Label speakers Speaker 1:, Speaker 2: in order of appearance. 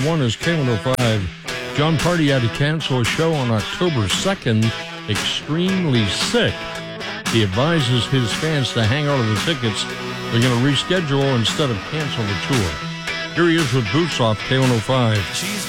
Speaker 1: 101 is K105. John Party had to cancel a show on October 2nd, extremely sick. He advises his fans to hang on to the tickets. They're going to reschedule instead of cancel the tour. Here he is with Boots Off, K105.